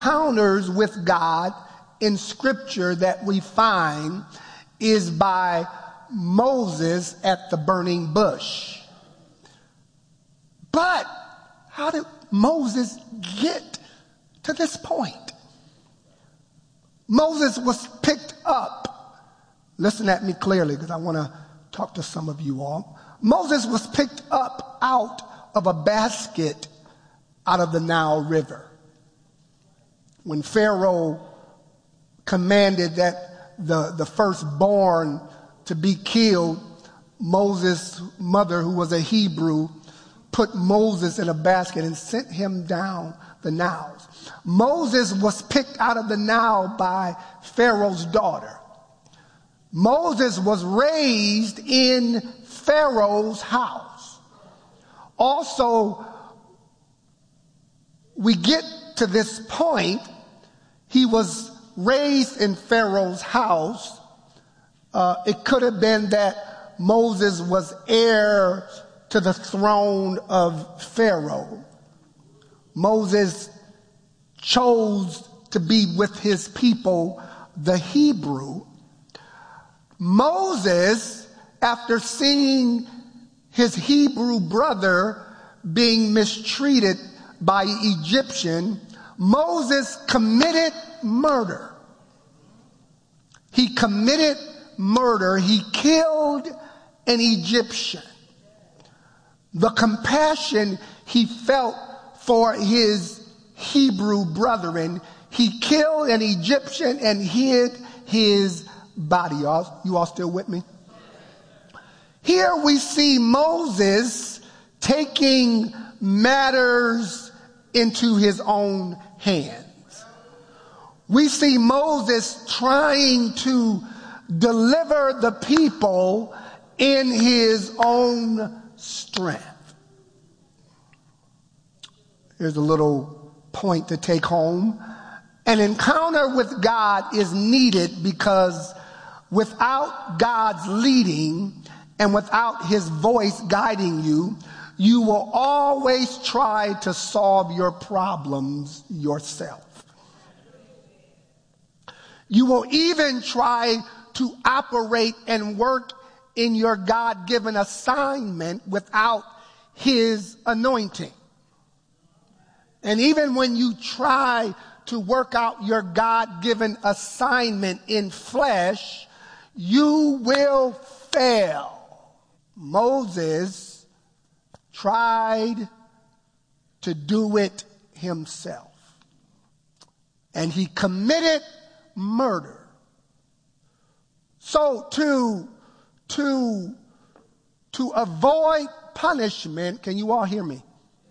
encounters with God in Scripture that we find is by Moses at the burning bush. But how did Moses get to this point? Moses was picked up. Listen at me clearly because I want to talk to some of you all. Moses was picked up out of a basket out of the Nile River. When Pharaoh commanded that the firstborn to be killed, Moses' mother, who was a Hebrew, put Moses in a basket and sent him down the Nile. Moses was picked out of the Nile by Pharaoh's daughter. Moses was raised in Pharaoh's house. Also, we get to this point, he was raised in Pharaoh's house. It could have been that Moses was heir to the throne of Pharaoh. Moses chose to be with his people, the Hebrew. Moses, after seeing his Hebrew brother being mistreated by Egyptian, Moses committed murder. He committed murder. He killed an Egyptian. The compassion he felt for his Hebrew brethren, he killed an Egyptian and hid his body. You all still with me? Here we see Moses taking matters into his own hands. We see Moses trying to deliver the people in his own strength. Here's a little point to take home. An encounter with God is needed because without God's leading and without his voice guiding you, you will always try to solve your problems yourself. You will even try to operate and work in your God-given assignment without his anointing. And even when you try to work out your God-given assignment in flesh, you will fail. Moses tried to do it himself, and he committed murder. So to avoid punishment, can you all hear me?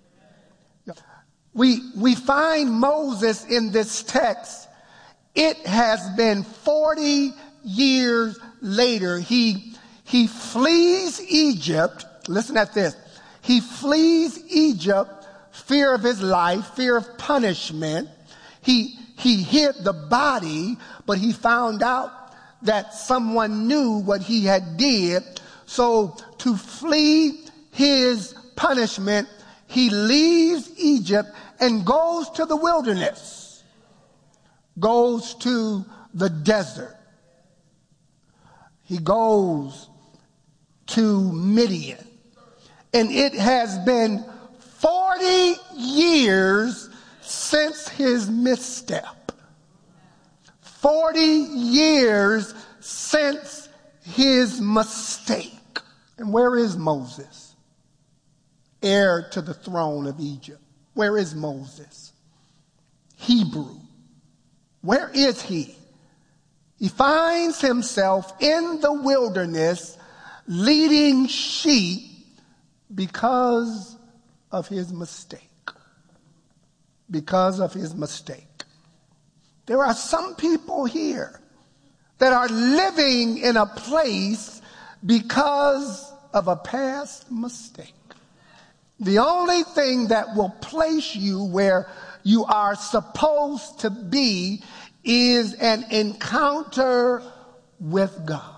We find Moses in this text. It has been 40 years later. He flees Egypt. Listen at this. He flees Egypt, fear of his life, fear of punishment. He hid the body, but he found out that someone knew what he had did. So to flee his punishment, he leaves Egypt and goes to the wilderness, goes to the desert. He goes to Midian. And it has been 40 years since his misstep. 40 years since his mistake. And where is Moses? Heir to the throne of Egypt. Where is Moses? Hebrew. Where is he? He finds himself in the wilderness leading sheep because of his mistake. Because of his mistake. There are some people here that are living in a place because of a past mistake. The only thing that will place you where you are supposed to be is an encounter with God.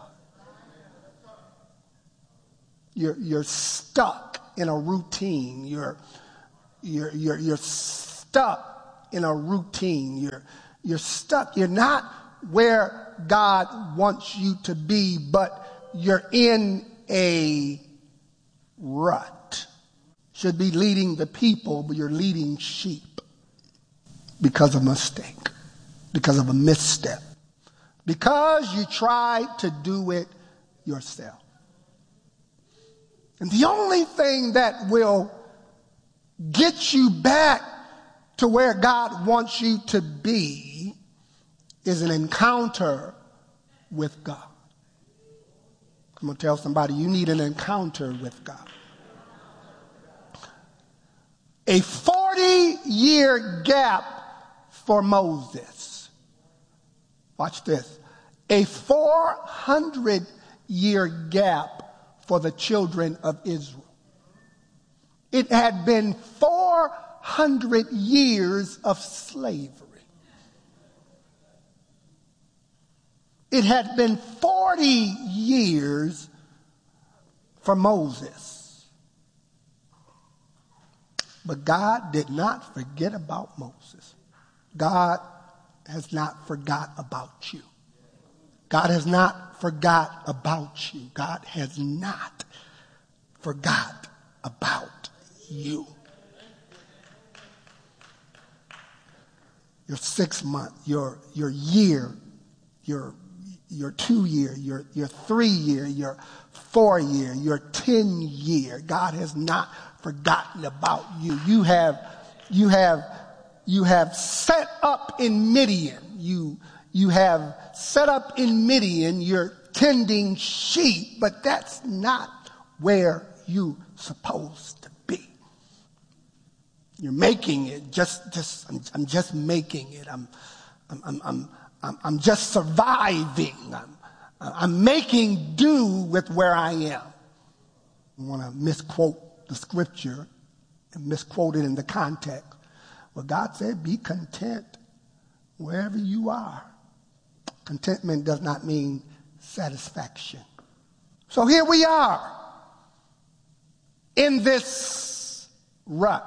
You're stuck in a routine. You're stuck in a routine. You're stuck. You're not where God wants you to be, but you're in a rut. Should be leading the people, but you're leading sheep because of a mistake, because of a misstep, because you tried to do it yourself. And the only thing that will get you back to where God wants you to be is an encounter with God. I'm going to tell somebody, you need an encounter with God. A 40-year gap for Moses. Watch this. A 400-year gap for the children of Israel. It had been 400 years of slavery. It had been 40 years for Moses. But God did not forget about Moses. God has not forgot about you. God has not forgot about you. God has not forgot about you. Your 6 month, your year, your 2 year, your 3 year, your 4 year, your 10 year. God has not forgotten about you. You have set up in Midian. You have set up in Midian. You're tending sheep, but that's not where you're supposed to be. You're making it. I'm just making it. I'm just surviving. I'm making do with where I am. I want to misquote the scripture and misquote it in the context. Well, God said, be content wherever you are. Contentment does not mean satisfaction. So here we are in this rut.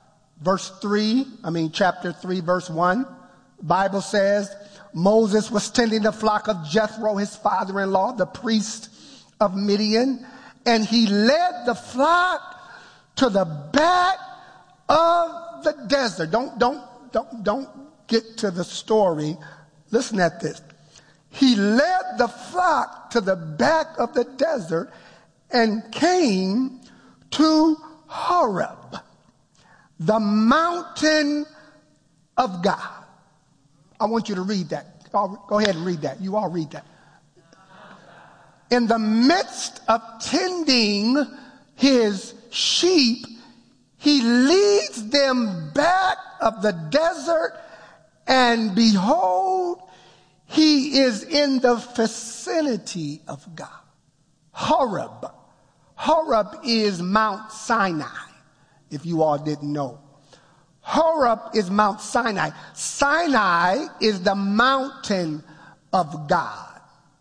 Chapter 3, verse 1, the Bible says, Moses was tending the flock of Jethro, his father-in-law, the priest of Midian, and he led the flock to the back of the desert. Don't get to the story. Listen at this. He led the flock to the back of the desert and came to Horeb, the mountain of God. I want you to read that. Go ahead and read that. You all read that. In the midst of tending his sheep, he leads them back of the desert, and behold, he is in the vicinity of God. Horeb. Horeb is Mount Sinai, if you all didn't know. Horeb is Mount Sinai. Sinai is the mountain of God.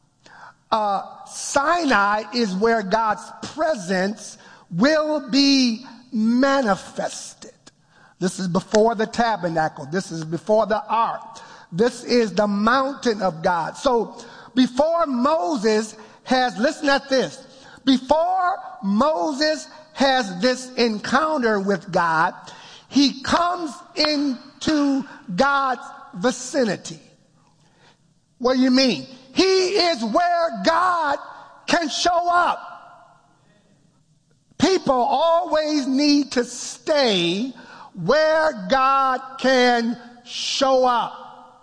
Sinai is where God's presence will be manifested. This is before the tabernacle. This is before the ark. This is the mountain of God. So before Moses has, listen at this, before Moses has this encounter with God, he comes into God's vicinity. What do you mean? He is where God can show up. People always need to stay where God can show up.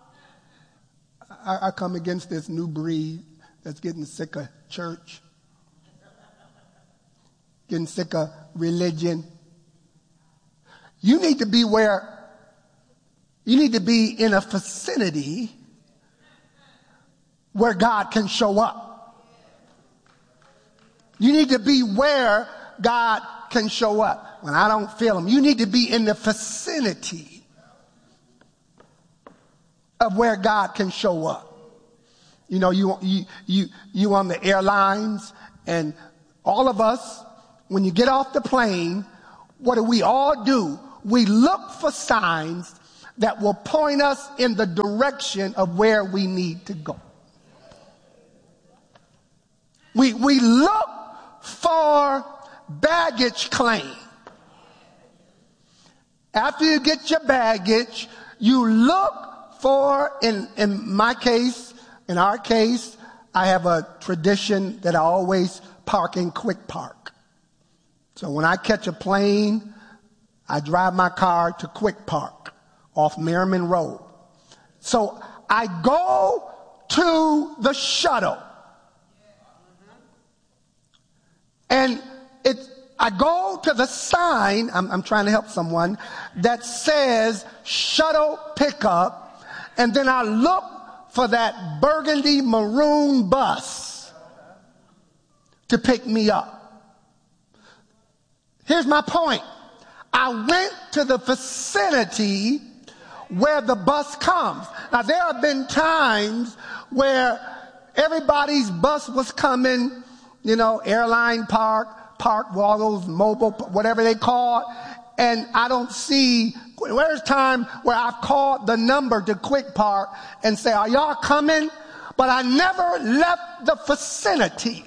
I come against this new breed that's getting sick of church, getting sick of religion. You need to be in a vicinity where God can show up. You need to be where God can show up. When I don't feel him, you need to be in the vicinity of where God can show up. You know, you on the airlines, and all of us, when you get off the plane, what do we all do? We look for signs that will point us in the direction of where we need to go. We look for baggage claim. After you get your baggage, you look for, in my case, in our case, I have a tradition that I always park in Quick Park. So when I catch a plane, I drive my car to Quick Park off Merriman Road. So I go to the shuttle. And I go to the sign, I'm trying to help someone, that says shuttle pickup. And then I look for that burgundy maroon bus to pick me up. Here's my point. I went to the vicinity where the bus comes. Now, there have been times where everybody's bus was coming, airline park, all those mobile, whatever they call it, and I don't see. There's time where I've called the number to Quick Park and say, are y'all coming? But I never left the vicinity.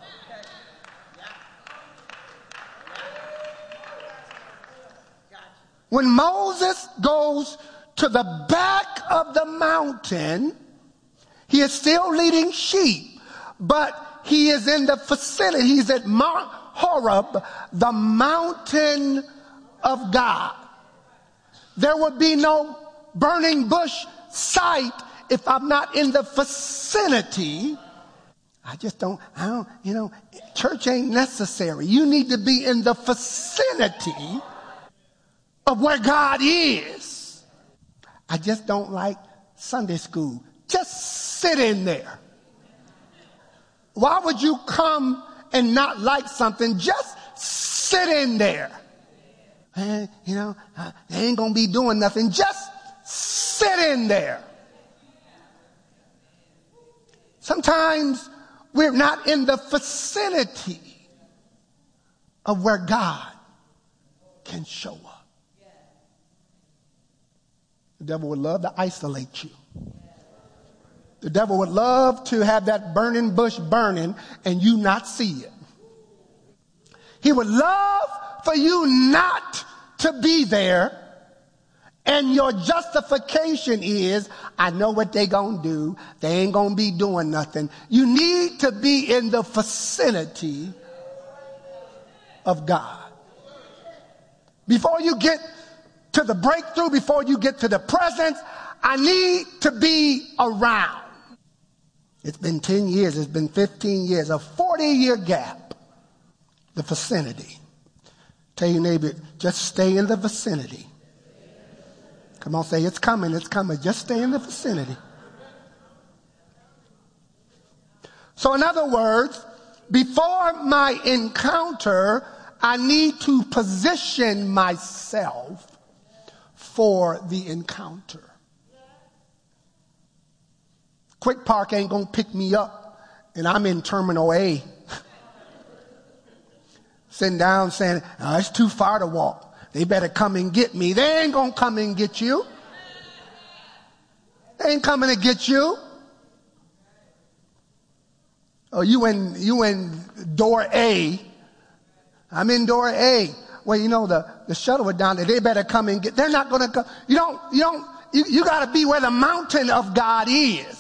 When Moses goes to the back of the mountain, he is still leading sheep, but he is in the vicinity. He's at Mount Horeb, the mountain of God. There would be no burning bush sight if I'm not in the vicinity. Church ain't necessary. You need to be in the vicinity of where God is. I just don't like Sunday school. Just sit in there. Why would you come and not like something? Just sit in there. They ain't gonna be doing nothing. Just sit in there. Sometimes we're not in the vicinity of where God can show up. The devil would love to isolate you. The devil would love to have that burning bush burning and you not see it. He would love for you not to be there, and your justification is, I know what they gonna do. They ain't gonna be doing nothing. You need to be in the vicinity of God. Before you get to the breakthrough, before you get to the presence, I need to be around. It's been 10 years, it's been 15 years, a 40-year gap. The vicinity. Tell your neighbor, just stay in the vicinity. Come on, say, it's coming, it's coming. Just stay in the vicinity. So in other words, before my encounter, I need to position myself for the encounter. Quick Park ain't gonna pick me up and I'm in Terminal A. Sitting down saying, oh, it's too far to walk. They better come and get me. They ain't gonna come and get you. They ain't coming to get you. Oh, you in door A. I'm in door A. Well, the shuttle was down there. They better come and get. They're not gonna come. You gotta be where the mountain of God is.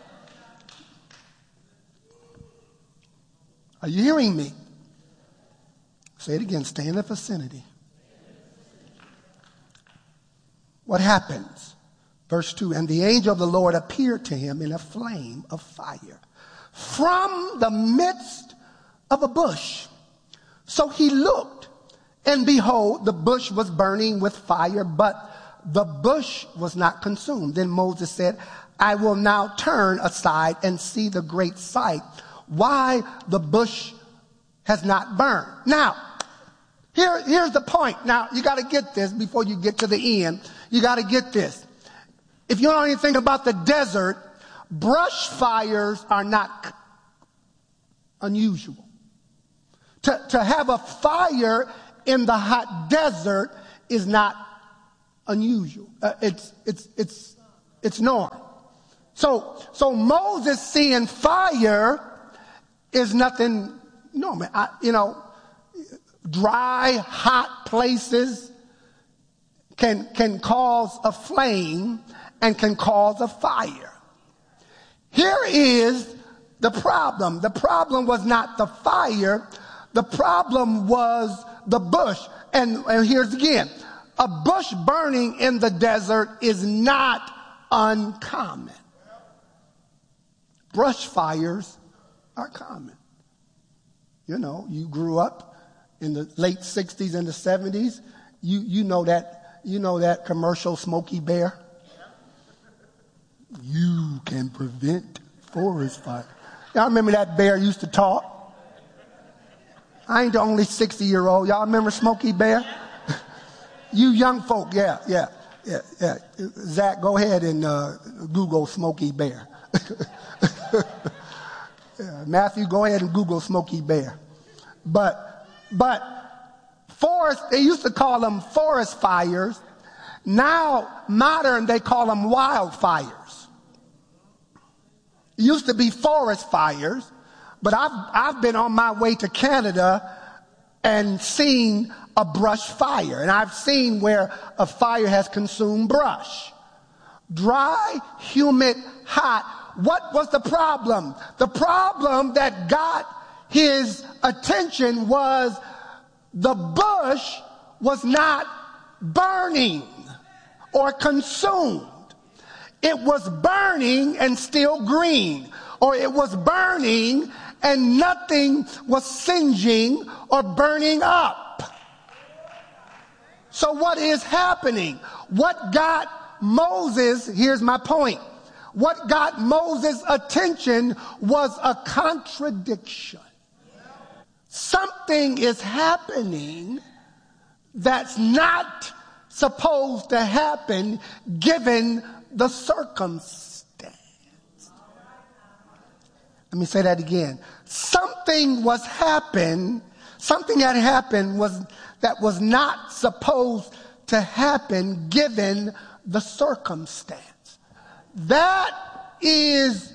Are you hearing me? Say it again. Stay in the vicinity. What happens? Verse 2, and the angel of the Lord appeared to him in a flame of fire from the midst of a bush. So he looked, and behold, the bush was burning with fire, but the bush was not consumed. Then Moses said, I will now turn aside and see the great sight, why the bush has not burned. Now, here's the point. Now, you got to get this before you get to the end. You got to get this. If you know anything about the desert, brush fires are not unusual. To have a fire in the hot desert is not unusual. It's norm. So Moses seeing fire is nothing normal. Dry, hot places can cause a flame and can cause a fire. Here is the problem. The problem was not the fire. The problem was the bush. And here's again. A bush burning in the desert is not uncommon. Brush fires are common. You grew up in the late 60s and the 70s. You know that commercial Smokey Bear? You can prevent forest fire. Y'all remember that bear used to talk? I ain't the only 60-year-old. Y'all remember Smokey Bear? You young folk, yeah. Zach, go ahead and Google Smokey Bear. Matthew, go ahead and Google Smokey Bear. But forest, they used to call them forest fires. Now, modern, they call them wildfires. It used to be forest fires, but I've been on my way to Canada and seen a brush fire. And I've seen where a fire has consumed brush. Dry, humid, hot. What was the problem? The problem that got his attention was the bush was not burning or consumed. It was burning and still green, or it was burning and nothing was singeing or burning up. So what is happening? What got Moses, here's my point. What got Moses' attention was a contradiction. Something is happening that's not supposed to happen given the circumstance. Let me say that again. Something had happened that was not supposed to happen given the circumstance. That is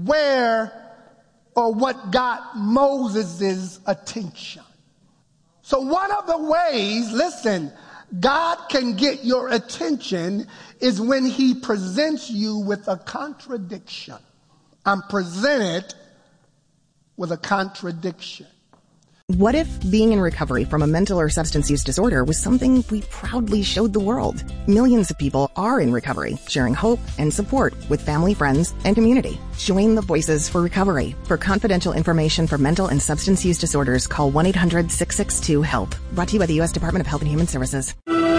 what got Moses' attention. So one of the ways, listen, God can get your attention is when he presents you with a contradiction. I'm presented with a contradiction. What if being in recovery from a mental or substance use disorder was something we proudly showed the world? Millions of people are in recovery, sharing hope and support with family, friends, and community. Join the Voices for Recovery. For confidential information for mental and substance use disorders, call 1-800-662-HELP. Brought to you by the U.S. Department of Health and Human Services.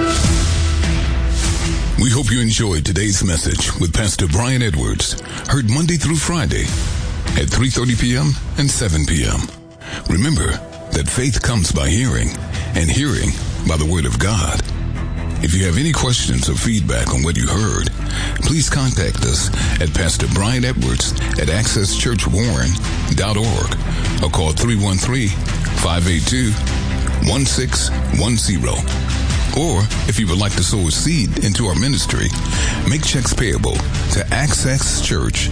We hope you enjoyed today's message with Pastor Brian Edwards, heard Monday through Friday at 3:30 p.m. and 7 p.m. Remember that faith comes by hearing, and hearing by the Word of God. If you have any questions or feedback on what you heard, please contact us at Pastor Brian Edwards at accesschurchwarren.org or call 313-582-1610. Or, if you would like to sow a seed into our ministry, make checks payable to Access Church,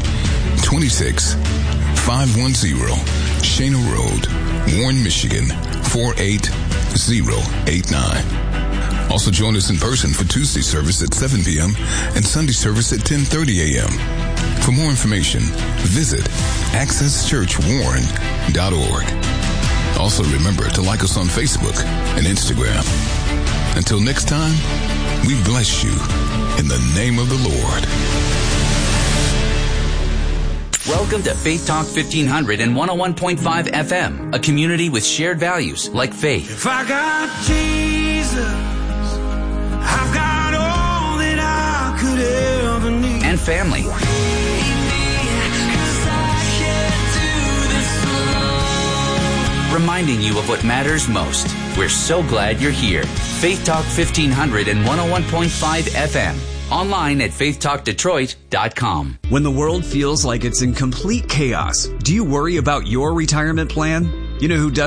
26510 Shana Road, Warren, Michigan, 48089. Also join us in person for Tuesday service at 7 p.m. and Sunday service at 10:30 a.m. For more information, visit accesschurchwarren.org. Also remember to like us on Facebook and Instagram. Until next time, we bless you in the name of the Lord. Welcome to Faith Talk 1500 and 101.5 FM, a community with shared values like faith. If I got Jesus, I've got all that I could ever need. And family. Reminding you of what matters most. We're so glad you're here. Faith Talk 1500 and 101.5 FM. Online at faithtalkdetroit.com. When the world feels like it's in complete chaos, do you worry about your retirement plan? You know who doesn't?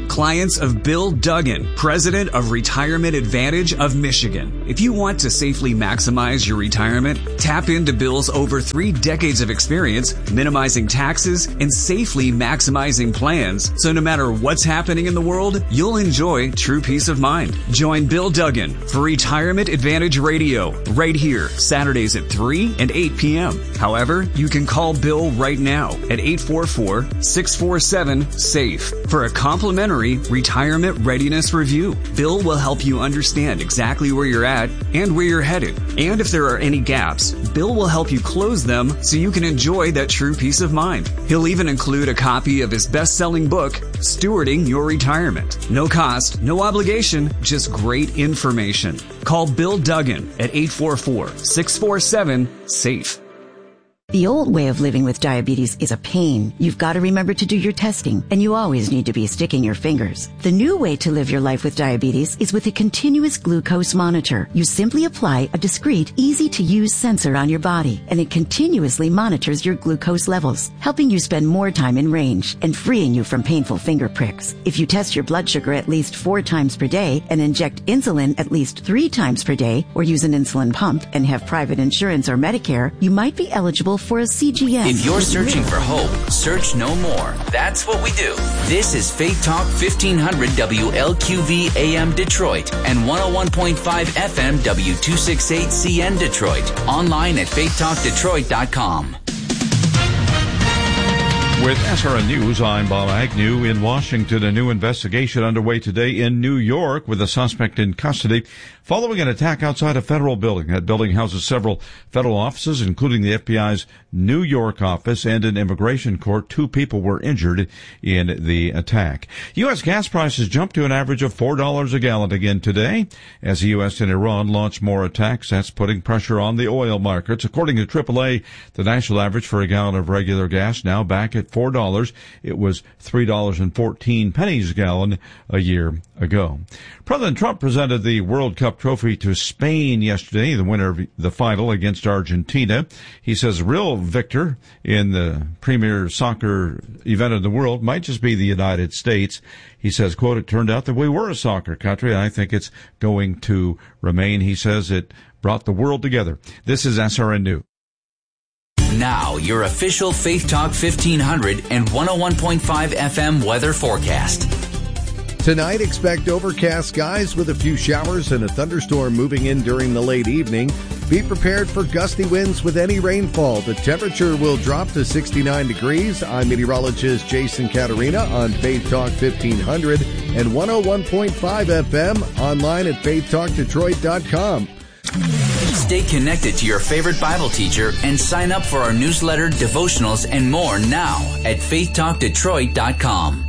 Clients of Bill Duggan, president of Retirement Advantage of Michigan. If you want to safely maximize your retirement, tap into Bill's over 3 decades of experience minimizing taxes and safely maximizing plans, so no matter what's happening in the world, you'll enjoy true peace of mind. Join Bill Duggan for Retirement Advantage Radio right here, Saturdays at 3 and 8 p.m. However, you can call Bill right now at 844-647-SAFE for a complimentary retirement readiness review. Bill will help you understand exactly where you're at and where you're headed. And if there are any gaps, Bill will help you close them so you can enjoy that true peace of mind. He'll even include a copy of his best-selling book, Stewarding Your Retirement. No cost, no obligation, just great information. Call Bill Duggan at 844-647-SAFE. The old way of living with diabetes is a pain. You've got to remember to do your testing, and you always need to be sticking your fingers. The new way to live your life with diabetes is with a continuous glucose monitor. You simply apply a discreet, easy-to-use sensor on your body, and it continuously monitors your glucose levels, helping you spend more time in range and freeing you from painful finger pricks. If you test your blood sugar at least 4 times per day and inject insulin at least 3 times per day, or use an insulin pump and have private insurance or Medicare, you might be eligible for a CGM. If you're searching for hope, search no more. That's what we do. This is Faith Talk 1500 WLQV AM Detroit and 101.5 FM W268CN Detroit. Online at faithtalkdetroit.com. With SRN News, I'm Bob Agnew. In Washington, a new investigation underway today in New York with a suspect in custody following an attack outside a federal building. That building houses several federal offices, including the FBI's New York office and an immigration court. 2 people were injured in the attack. U.S. gas prices jumped to an average of $4 a gallon again today as the U.S. and Iran launch more attacks. That's putting pressure on the oil markets. According to AAA, the national average for a gallon of regular gas now back at $4. It was $3.14 a gallon a year ago. President Trump presented the World Cup trophy to Spain yesterday, the winner of the final against Argentina. He says the real victor in the premier soccer event in the world might just be the United States. He says, quote, "It turned out that we were a soccer country, and I think it's going to remain." He says it brought the world together. This is SRN News. Now, your official Faith Talk 1500 and 101.5 FM weather forecast. Tonight, expect overcast skies with a few showers and a thunderstorm moving in during the late evening. Be prepared for gusty winds with any rainfall. The temperature will drop to 69 degrees. I'm meteorologist Jason Caterina on Faith Talk 1500 and 101.5 FM, online at faithtalkdetroit.com. Stay connected to your favorite Bible teacher and sign up for our newsletter, devotionals, and more now at faithtalkdetroit.com.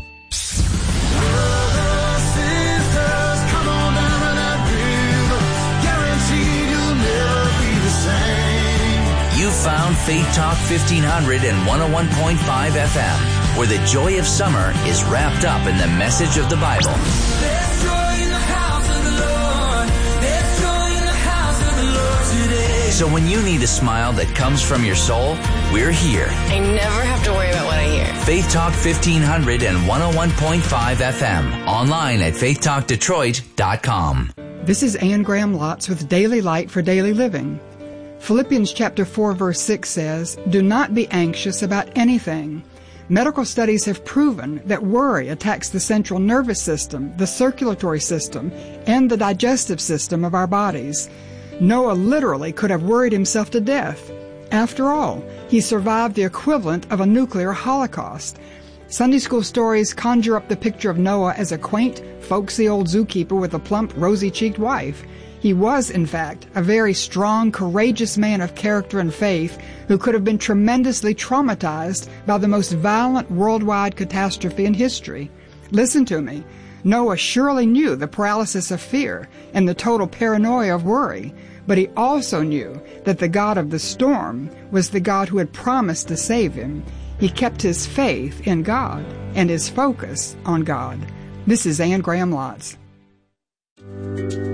You found Faith Talk 1500 and 101.5 FM, where the joy of summer is wrapped up in the message of the Bible. There's joy in the house of the Lord. There's joy in the house of the Lord today. So when you need a smile that comes from your soul, we're here. I never have to worry about what I hear. Faith Talk 1500 and 101.5 FM, online at faithtalkdetroit.com. This is Anne Graham Lotz with Daily Light for Daily Living. Philippians chapter 4 verse 6 says, "Do not be anxious about anything." Medical studies have proven that worry attacks the central nervous system, the circulatory system, and the digestive system of our bodies. Noah literally could have worried himself to death. After all, he survived the equivalent of a nuclear holocaust. Sunday school stories conjure up the picture of Noah as a quaint, folksy old zookeeper with a plump, rosy-cheeked wife. He was, in fact, a very strong, courageous man of character and faith who could have been tremendously traumatized by the most violent worldwide catastrophe in history. Listen to me. Noah surely knew the paralysis of fear and the total paranoia of worry, but he also knew that the God of the storm was the God who had promised to save him. He kept his faith in God and his focus on God. This is Anne Graham Lotz.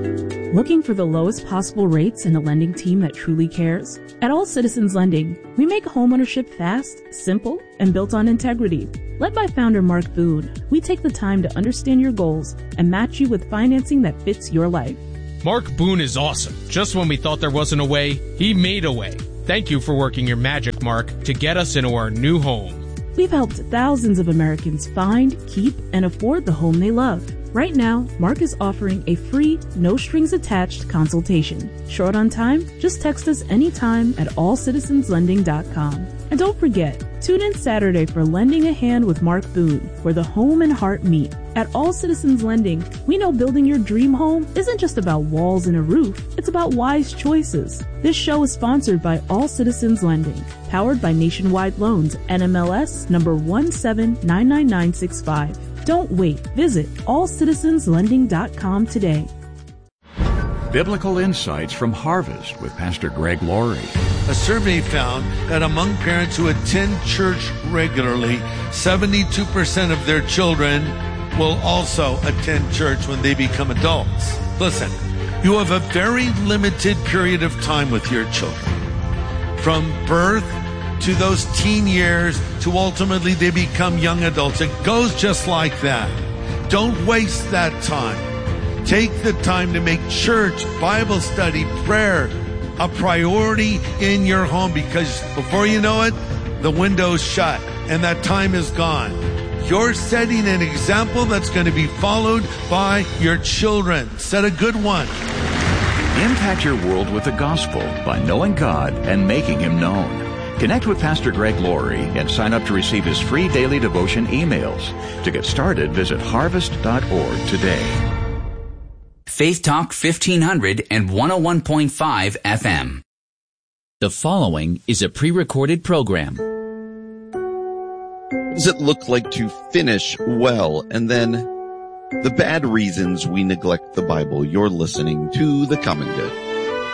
Looking for the lowest possible rates and a lending team that truly cares? At All Citizens Lending, we make homeownership fast, simple, and built on integrity. Led by founder Mark Boone, we take the time to understand your goals and match you with financing that fits your life. Mark Boone is awesome. Just when we thought there wasn't a way, he made a way. Thank you for working your magic, Mark, to get us into our new home. We've helped thousands of Americans find, keep, and afford the home they love. Right now, Mark is offering a free, no-strings-attached consultation. Short on time? Just text us anytime at allcitizenslending.com. And don't forget, tune in Saturday for Lending a Hand with Mark Boone, where the home and heart meet. At All Citizens Lending, we know building your dream home isn't just about walls and a roof, it's about wise choices. This show is sponsored by All Citizens Lending, powered by Nationwide Loans, NMLS number 1799965. Don't wait. Visit allcitizenslending.com today. Biblical Insights from Harvest with Pastor Greg Laurie. A survey found that among parents who attend church regularly, 72% of their children will also attend church when they become adults. Listen, you have a very limited period of time with your children. From birth to those teen years to ultimately they become young adults. It goes just like that. Don't waste that time. Take the time to make church, Bible study, prayer a priority in your home, because before you know it, the window's shut and that time is gone. You're setting an example that's going to be followed by your children. Set a good one. Impact your world with the gospel by knowing God and making Him known. Connect with Pastor Greg Laurie and sign up to receive his free daily devotion emails. To get started, visit harvest.org today. Faith Talk 1500 and 101.5 FM. The following is a pre-recorded program. What does it look like to finish well? And then the bad reasons we neglect the Bible. You're listening to The Common Good.